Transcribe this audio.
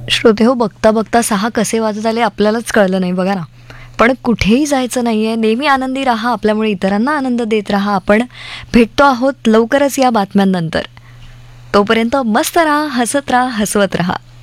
श्रोते हो, बघता बघता 6 कसे वाजत आले आपल्यालाच कळलं नाही बघा ना. पण कुठेही जायचं नाहीये, नेहमी आनंदी राहा, आपल्यामुळे इतरांना आनंद देत राहा. आपण भेटतो आहोत लवकरच या बातम्यांनंतर. तोपर्यंत मस्त राहा, हसत राहा, हसवत राहा.